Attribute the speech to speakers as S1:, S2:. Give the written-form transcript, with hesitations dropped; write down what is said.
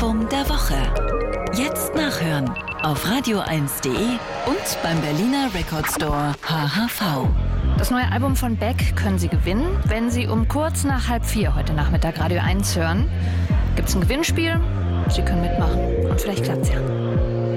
S1: Album der Woche. Jetzt nachhören auf radio1.de und beim Berliner Record Store HHV.
S2: Das neue Album von Beck können Sie gewinnen, wenn Sie um kurz nach 3:30 heute Nachmittag Radio 1 hören. Gibt's ein Gewinnspiel? Sie können mitmachen und vielleicht klappt's ja.